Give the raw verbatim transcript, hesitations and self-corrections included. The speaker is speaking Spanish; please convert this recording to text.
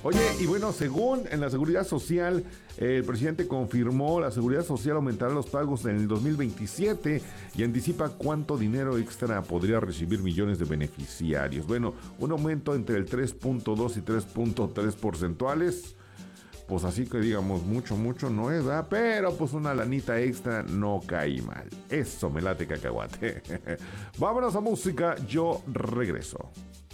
Oye, y bueno, según en la Seguridad Social, eh, el presidente confirmó la Seguridad Social aumentará los pagos en el dos mil veintisiete y anticipa cuánto dinero extra podría recibir millones de beneficiarios. Bueno, un aumento entre el tres punto dos y tres punto tres porcentuales. Pues así que digamos, mucho, mucho no es, ¿verdad? Pero pues una lanita extra no cae mal. Eso me late cacahuate. Vámonos a música, yo regreso.